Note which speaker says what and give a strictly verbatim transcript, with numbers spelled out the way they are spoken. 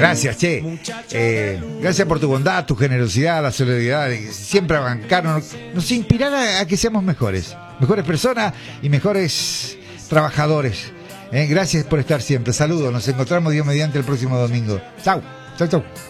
Speaker 1: Gracias, che. Eh, gracias por tu bondad, tu generosidad, la solidaridad, siempre a bancarnos, nos inspirar a, a que seamos mejores, mejores personas y mejores trabajadores. Eh, gracias por estar siempre. Saludos, nos encontramos Dios mediante el próximo domingo. Chau, chau, chau.